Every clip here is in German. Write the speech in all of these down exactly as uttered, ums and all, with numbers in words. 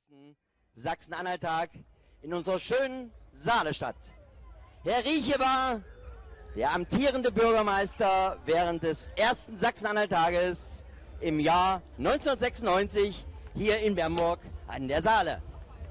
sechsunddreißigsten Sachsen-Anhalt-Tag in unserer schönen Saalestadt. Herr Rieche war der amtierende Bürgermeister während des ersten Sachsen-Anhalt-Tages im Jahr neunzehnhundertsechsundneunzig hier in Bernburg an der Saale.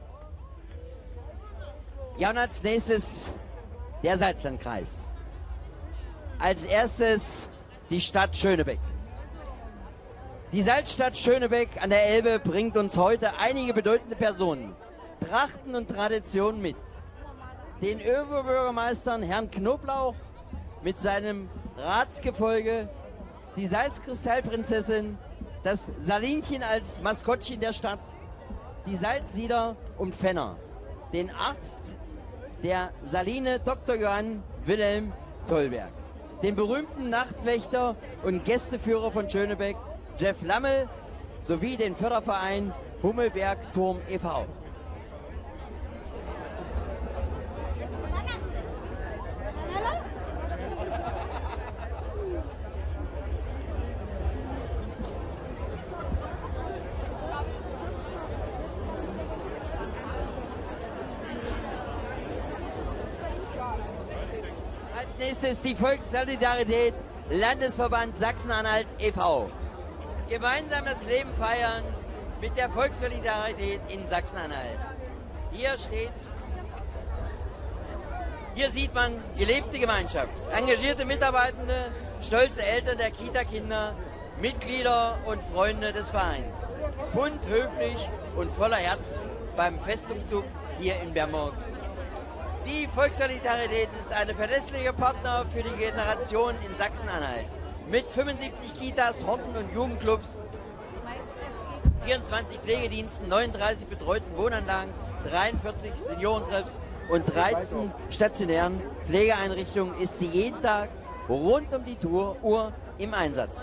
Ja, und als nächstes der Salzlandkreis. Als erstes die Stadt Schönebeck. Die Salzstadt Schönebeck an der Elbe bringt uns heute einige bedeutende Personen, Trachten und Traditionen mit. Den Oberbürgermeistern Herrn Knoblauch mit seinem Ratsgefolge, die Salzkristallprinzessin, das Salinchen als Maskottchen der Stadt, die Salzsieder und Fenner, den Arzt der Saline Doktor Johann Wilhelm Tollberg, den berühmten Nachtwächter und Gästeführer von Schönebeck, Jeff Lammel, sowie den Förderverein Hummelberg Turm e V Als nächstes die Volkssolidarität Landesverband Sachsen-Anhalt e V Gemeinsam das Leben feiern mit der Volkssolidarität in Sachsen-Anhalt. Hier steht, hier sieht man gelebte Gemeinschaft, engagierte Mitarbeitende, stolze Eltern der Kita-Kinder, Mitglieder und Freunde des Vereins. Bunt, höflich und voller Herz beim Festumzug hier in Bernburg. Die Volkssolidarität ist ein verlässlicher Partner für die Generation in Sachsen-Anhalt. Mit fünfundsiebzig Kitas, Horten und Jugendclubs, vierundzwanzig Pflegediensten, neununddreißig betreuten Wohnanlagen, dreiundvierzig Seniorentreffs und dreizehn stationären Pflegeeinrichtungen ist sie jeden Tag rund um die Uhr im Einsatz.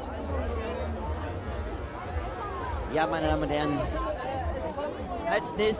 Ja, meine Damen und Herren, als nächstes